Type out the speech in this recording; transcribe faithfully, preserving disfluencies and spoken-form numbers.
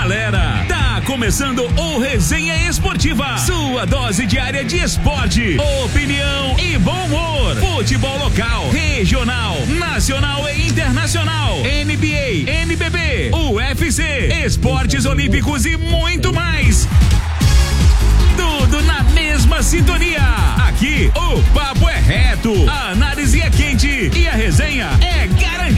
Galera, tá começando o Resenha Esportiva, sua dose diária de esporte, opinião e bom humor, futebol local, regional, nacional e internacional, N B A, N B B, U F C, esportes olímpicos e muito mais. Tudo na mesma sintonia. Aqui o papo é reto, a análise é quente e a resenha é